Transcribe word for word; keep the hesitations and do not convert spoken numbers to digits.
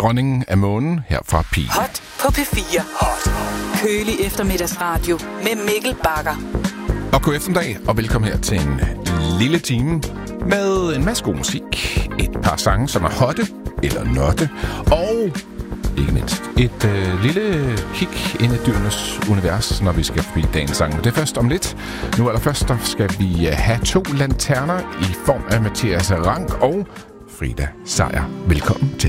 Dronningen af månen her fra Pi. Hot på P fire. Hot. Kølig eftermiddagsradio med Mikkel Bagger. Og god eftermiddag, og velkommen her til en lille time med en masse god musik. Et par sange, som er hotte eller notte, og ikke mindst et øh, lille kig ind i dyrenes univers, når vi skal forbi dagens sang. Men det er først om lidt. Nu allerførst der skal vi have to lanterner i form af Mathias Rank og Frida Sejer. Velkommen til.